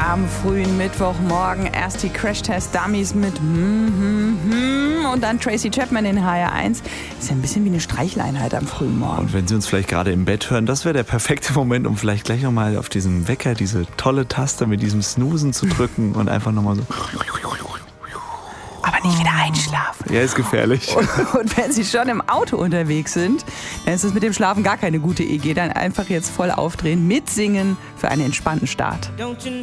am frühen Mittwochmorgen. Erst die Crashtest-Dummies mit und dann Tracy Chapman in HR1. Ist ja ein bisschen wie eine Streicheleinheit am frühen Morgen. Und wenn Sie uns vielleicht gerade im Bett hören, das wäre der perfekte Moment, um vielleicht gleich nochmal auf diesem Wecker diese tolle Taste mit diesem Snoosen zu drücken und einfach nochmal so... Aber nicht wieder einschlafen. Ja, ist gefährlich. Und wenn Sie schon im Auto unterwegs sind, dann ist es mit dem Schlafen gar keine gute Idee. Dann einfach jetzt voll aufdrehen, mitsingen für einen entspannten Start.